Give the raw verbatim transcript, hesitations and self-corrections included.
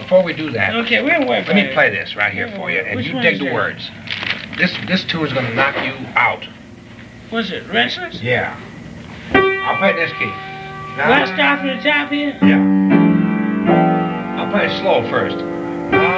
before we do that, Okay, we'll work let me on it. play this right here for you, and Which you one dig is the that? words. This this tune is gonna knock you out. What's it, Restless? Yeah. I'll play this key. Do I start from the top here? Yeah. I'll play it slow first.